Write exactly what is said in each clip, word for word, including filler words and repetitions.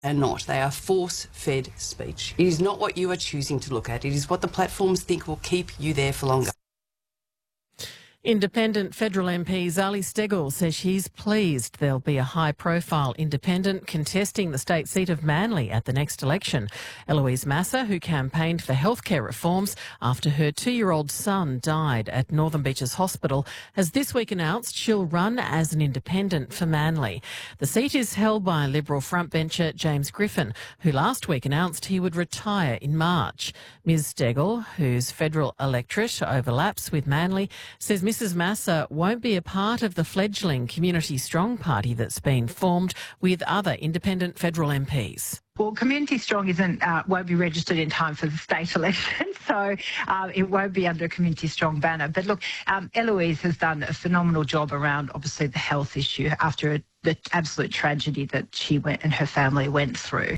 are not. They are force-fed speech. It is not what you are choosing to look at. It is what the platforms think will keep you there for longer. Independent federal M P Zali Steggall says she's pleased there'll be a high-profile independent contesting the state seat of Manly at the next election. Eloise Massa, who campaigned for healthcare reforms after her two-year-old son died at Northern Beaches Hospital, has this week announced she'll run as an independent for Manly. The seat is held by Liberal frontbencher James Griffin, who last week announced he would retire in March. Ms Steggall, whose federal electorate overlaps with Manly, says Missus Massa won't be a part of the fledgling Community Strong party that's been formed with other independent federal M Ps. Well, Community Strong isn't uh, won't be registered in time for the state election, so uh, it won't be under a Community Strong banner. But look, um, Eloise has done a phenomenal job around, obviously, the health issue after a, the absolute tragedy that she went and her family went through.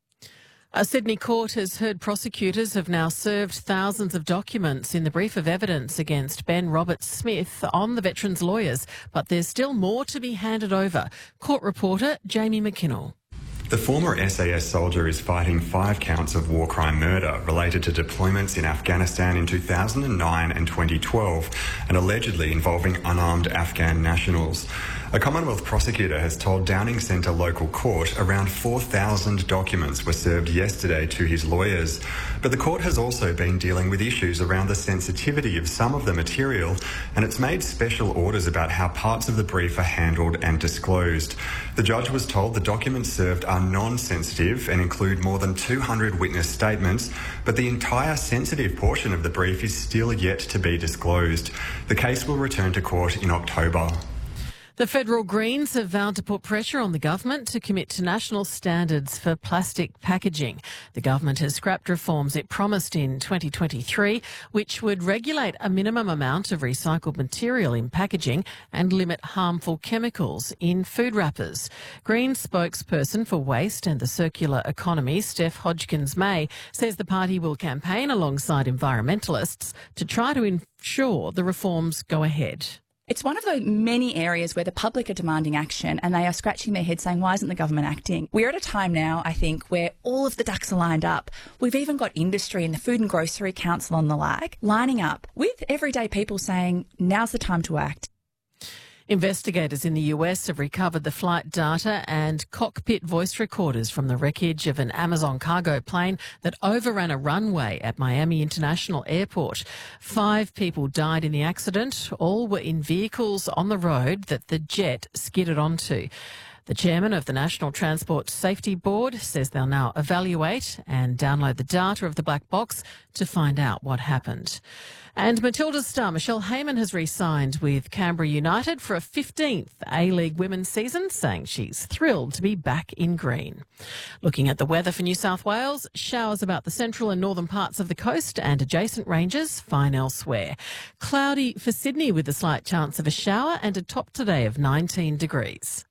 A Sydney court has heard prosecutors have now served thousands of documents in the brief of evidence against Ben Roberts-Smith on the veterans' lawyers, but there's still more to be handed over. Court reporter Jamie McKinnell. The former S A S soldier is fighting five counts of war crime murder related to deployments in Afghanistan in two thousand nine and twenty twelve and allegedly involving unarmed Afghan nationals. A Commonwealth prosecutor has told Downing Centre Local Court around four thousand documents were served yesterday to his lawyers. But the court has also been dealing with issues around the sensitivity of some of the material, and it's made special orders about how parts of the brief are handled and disclosed. The judge was told the documents served are non-sensitive and include more than two hundred witness statements, but the entire sensitive portion of the brief is still yet to be disclosed. The case will return to court in October. The federal Greens have vowed to put pressure on the government to commit to national standards for plastic packaging. The government has scrapped reforms it promised in twenty twenty-three, which would regulate a minimum amount of recycled material in packaging and limit harmful chemicals in food wrappers. Greens spokesperson for Waste and the Circular Economy, Steph Hodgkins-May, says the party will campaign alongside environmentalists to try to ensure the reforms go ahead. It's one of the many areas where the public are demanding action and they are scratching their heads saying, why isn't the government acting? We're at a time now, I think, where all of the ducks are lined up. We've even got industry and the Food and Grocery Council and the like lining up with everyday people saying, now's the time to act. Investigators in the U S have recovered the flight data and cockpit voice recorders from the wreckage of an Amazon cargo plane that overran a runway at Miami International Airport. Five people died in the accident. All were in vehicles on the road that the jet skidded onto. The chairman of the National Transport Safety Board says they'll now evaluate and download the data of the black box to find out what happened. And Matilda's star Michelle Heyman has re-signed with Canberra United for a fifteenth A-League women's season, saying she's thrilled to be back in green. Looking at the weather for New South Wales, showers about the central and northern parts of the coast and adjacent ranges, fine elsewhere. Cloudy for Sydney with a slight chance of a shower and a top today of nineteen degrees.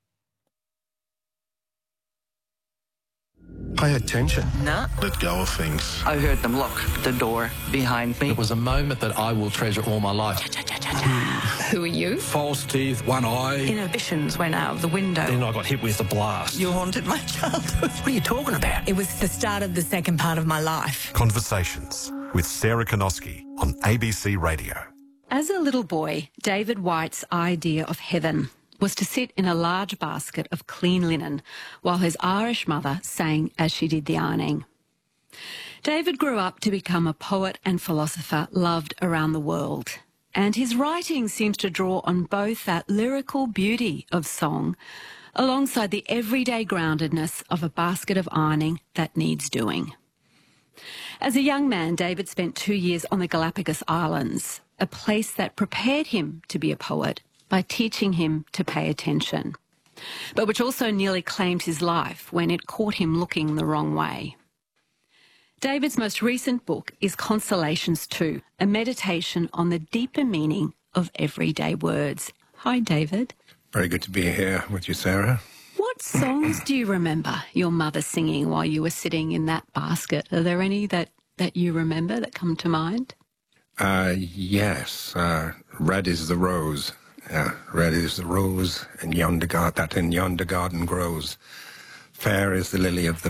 Pay attention. Nah. Let go of things. I heard them lock the door behind me. It was a moment that I will treasure all my life. Who are you? False teeth, one eye. Inhibitions went out of the window. Then I got hit with a blast. You haunted my childhood. What are you talking about? It was the start of the second part of my life. Conversations with Sarah Konoski on A B C Radio. As a little boy, David White's idea of heaven was to sit in a large basket of clean linen while his Irish mother sang as she did the ironing. David grew up to become a poet and philosopher loved around the world, and his writing seems to draw on both that lyrical beauty of song alongside the everyday groundedness of a basket of ironing that needs doing. As a young man, David spent two years on the Galapagos Islands, a place that prepared him to be a poet by teaching him to pay attention, but which also nearly claimed his life when it caught him looking the wrong way. David's most recent book is Constellations two, a meditation on the deeper meaning of everyday words. Hi, David. Very good to be here with you, Sarah. What songs do you remember your mother singing while you were sitting in that basket? Are there any that, that you remember that come to mind? Uh, yes. Uh, Red is the Rose. Yeah, red is the rose, and yonder gar- that in yonder garden grows. Fair is the lily of the